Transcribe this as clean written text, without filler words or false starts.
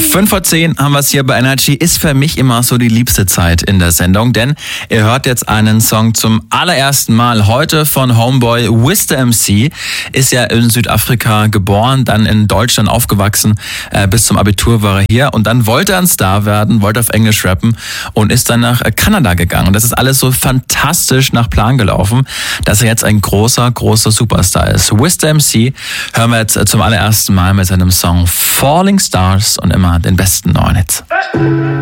5:10 haben wir es hier bei Energy. Ist für mich immer so die liebste Zeit in der Sendung, denn ihr hört jetzt einen Song zum allerersten Mal heute von Homeboy. Wiz the MC ist ja in Südafrika geboren, dann in Deutschland aufgewachsen, bis zum Abitur war er hier und dann wollte er ein Star werden, wollte auf Englisch rappen und ist dann nach Kanada gegangen. Und das ist alles so fantastisch nach Plan gelaufen, dass er jetzt ein großer Superstar ist. Wiz the MC hören wir jetzt zum allerersten Mal mit seinem Song Falling Stars und immer den besten neuen Hits.